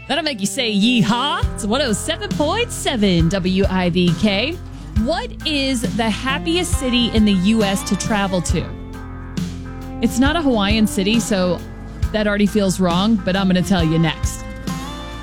That'll make you say yeehaw. It's 107.7 WIBK. What is the happiest city in the U.S. to travel to? It's not a Hawaiian city, so that already feels wrong, but I'm going to tell you next.